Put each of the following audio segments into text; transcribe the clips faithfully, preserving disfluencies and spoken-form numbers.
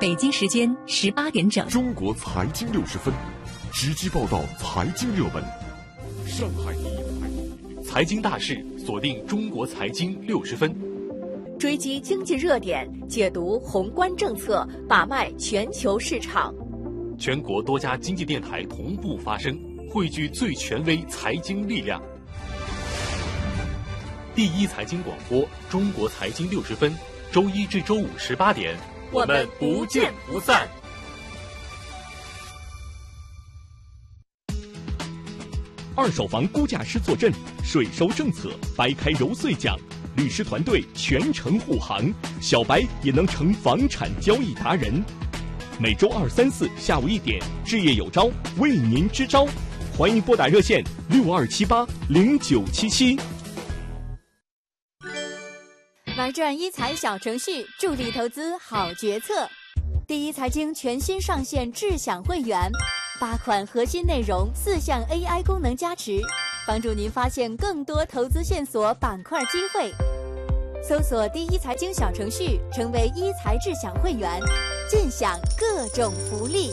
北京时间十八点整， 中国财经六十分，直击报道财经热门。上海第一财经大事，锁定中国财经六十分， 追击经济热点，解读宏观政策，把脉全球市场。 全国多家经济电台同步发声，汇聚最权威财经力量。第一财经广播，中国财经六十分，周一至周五十八点， 我们不见不散。 二手房估价师坐镇，税收政策掰开揉碎讲，律师团队全程护航，小白也能成房产交易达人。每周二、三、四下午一点，置业有招为您支招，欢迎拨打热线六二七八零九七七。 玩转一财小程序，助力投资好决策。第一财经全新上线智享会员，八款核心内容，四项 A I 功能加持，帮助您发现更多投资线索、板块机会。搜索第一财经小程序，成为一财智享会员，尽享各种福利。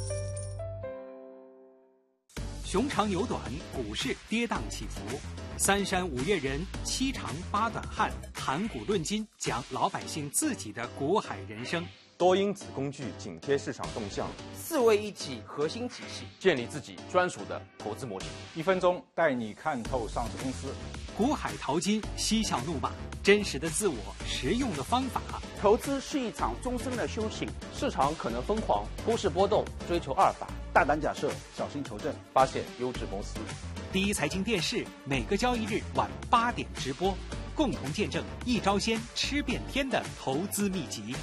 熊长牛短，股市跌宕起伏。三山五岳人，七长八短汉，谈股论金，讲老百姓自己的股海人生。 多因子工具紧贴市场动向， 四位一体核心体系， 建立自己专属的投资模型。 一分钟带你看透上市公司。 股海淘金，嬉笑怒骂，真实的自我，实用的方法。 投资是一场终身的修行， 市场可能疯狂，股市波动，追求阿尔法， 大胆假设，小心求证， 发现优质公司。 第一财经电视每个交易日晚八点直播，共同见证一招鲜吃遍天的投资秘籍。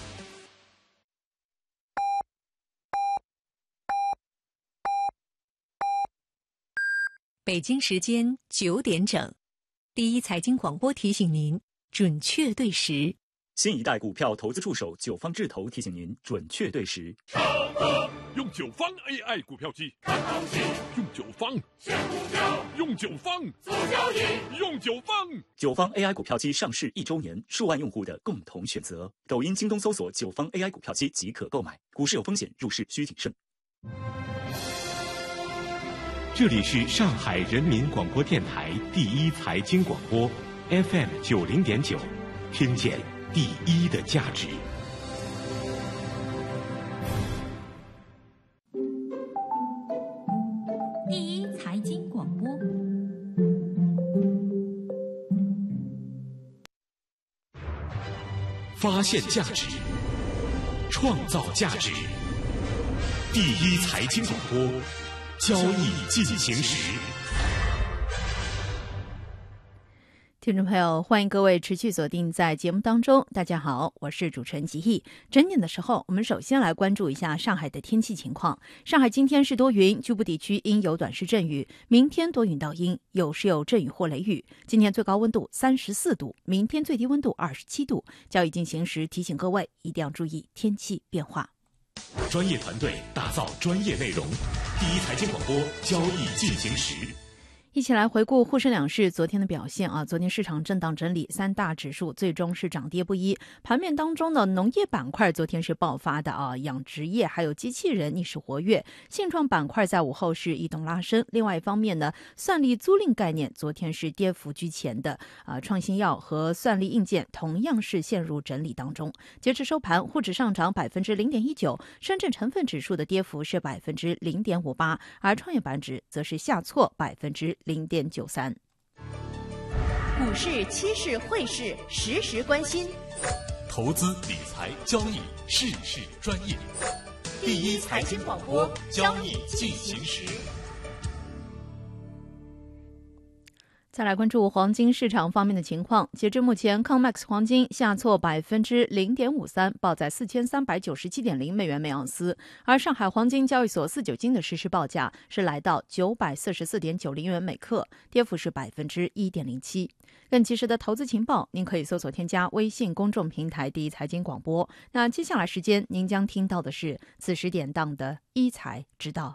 北京时间九点整，第一财经广播提醒您准确对时。 新一代股票投资助手九方智投提醒您准确对时。 用九方 A I 股票机看行情，用九方选股票，用九方做交易，用九方。 九方 A I 股票机上市一周年，数万用户的共同选择。抖音、京东搜索九方 A I 股票机即可购买。股市有风险，入市需谨慎。 这里是上海人民广播电台第一财经广播 F M 九零点九，听见第一的价值。 第一财经广播， 发现价值，创造价值。第一财经广播，交易进行时。 听众朋友，欢迎各位持续锁定在节目当中。大家好，我是主持人吉毅。整点的时候，我们首先来关注一下上海的天气情况。上海今天是多云，局部地区阴有短时阵雨，明天多云到阴，有时有阵雨或雷雨。今天最高温度三十四度，明天最低温度二十七度。交易进行时，提醒各位一定要注意天气变化。 专业团队打造专业内容，第一财经广播，交易进行时。 一起来回顾沪深两市昨天的表现啊！昨天市场震荡整理，三大指数最终是涨跌不一。盘面当中呢，农业板块昨天是爆发的啊，养殖业还有机器人逆势活跃。信创板块在午后是异动拉升。另外一方面呢，算力租赁概念昨天是跌幅居前的啊，创新药和算力硬件同样是陷入整理当中。截至收盘，沪指上涨百分之零点一九，深圳成分指数的跌幅是百分之零点五八，而创业板指则是下挫百分之零点九三。 股市、期市、汇市实时关心， 投资理财交易事事专业。第一财经广播，交易进行时。 再来关注黄金市场方面的情况。截至目前 C O M E X 黄金下挫百分之零点五三，报在四千三百九十七点零美元每盎司。而上海黄金交易所四九金的实时报价是来到九百四十四点九零元每克，跌幅是百分之一点零七。更及时的投资情报，您可以搜索添加微信公众平台第一财经广播。那接下来时间，您将听到的是此时典当的一财知道。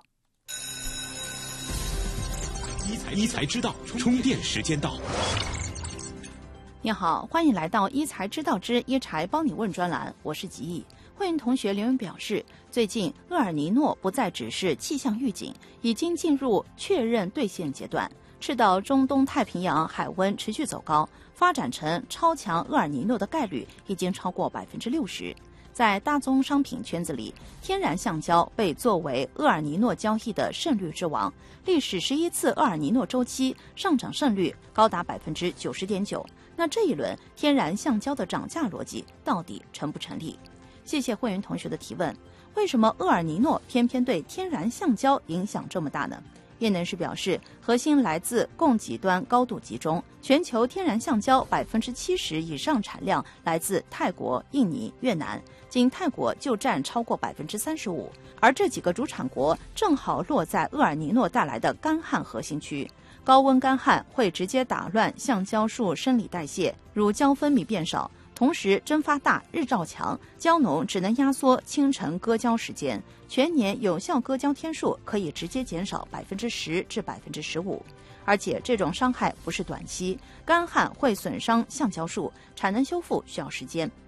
一财知道，充电时间到。 你好，欢迎来到一财知道之一财帮你问专栏，我是吉毅。 慧云同学留言表示，最近厄尔尼诺不再只是气象预警，已经进入确认兑现阶段。赤道中东太平洋海温持续走高，发展成超强厄尔尼诺的概率已经超过百分之六十。在大宗商品圈子里，天然橡胶被作为厄尔尼诺交易的胜率之王，历史十一次厄尔尼诺周期上涨胜率高达百分之九十点九。那这一轮天然橡胶的涨价逻辑到底成不成立？谢谢慧云同学的提问。为什么厄尔尼诺偏偏对天然橡胶影响这么大呢？业内人士表示，核心来自供给端高度集中，全球天然橡胶百分之七十以上产量来自泰国、印尼、越南，仅泰国就占超过百分之三十五，而这几个主产国正好落在厄尔尼诺带来的干旱核心区。高温干旱会直接打乱橡胶树生理代谢，乳胶分泌变少。同时蒸发大，日照强，胶农只能压缩清晨割胶时间，全年有效割胶天数可以直接减少百分之十至百分之十五。而且这种伤害不是短期，干旱会损伤橡胶树，产能修复需要时间。